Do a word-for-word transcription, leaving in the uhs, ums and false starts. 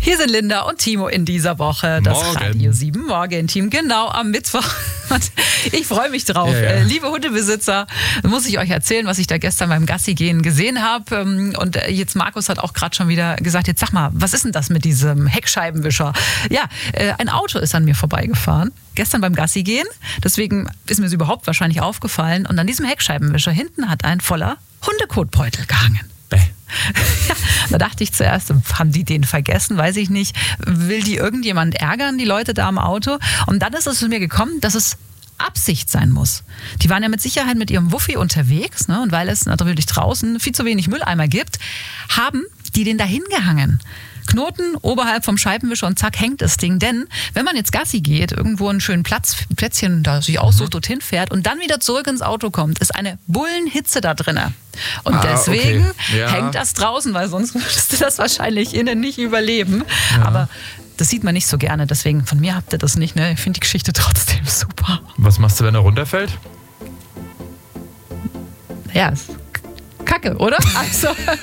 Hier sind Linda und Timo in dieser Woche. Das Morgen. Radio sieben Morgen-Team, genau am Mittwoch. Und ich freue mich drauf. Ja, ja. Äh, liebe Hundebesitzer, muss ich euch erzählen, was ich da gestern beim Gassi-Gehen gesehen habe. Und jetzt Markus hat auch gerade schon wieder gesagt, jetzt sag mal, was ist denn das mit diesem Heckscheibenwischer? Ja, äh, ein Auto ist an mir vorbeigefahren. Gestern beim Gassi-Gehen. Deswegen ist mir es überhaupt wahrscheinlich aufgefallen. Und an diesem Heckscheibenwischer hinten hat ein voller Hundekotbeutel gehangen. Bäh. Ja, da dachte ich zuerst, haben die den vergessen, weiß ich nicht. Will die irgendjemand ärgern, die Leute da am Auto? Und dann ist es zu mir gekommen, dass es Absicht sein muss. Die waren ja mit Sicherheit mit ihrem Wuffi unterwegs, ne? Und weil es natürlich draußen viel zu wenig Mülleimer gibt, haben die den da hingehangen. Knoten oberhalb vom Scheibenwischer und zack hängt das Ding. Denn wenn man jetzt Gassi geht, irgendwo einen schönen Platz, Plätzchen da sich aussucht, dorthin fährt und dann wieder zurück ins Auto kommt, ist eine Bullenhitze da drinne. Und Ah, deswegen okay. Ja. hängt das draußen, weil sonst würdest du das wahrscheinlich innen nicht überleben. Ja. Aber das sieht man nicht so gerne, deswegen von mir habt ihr das nicht. Ne? Ich finde die Geschichte trotzdem super. Was machst du, wenn er runterfällt? Ja, ist Kacke, oder? Also,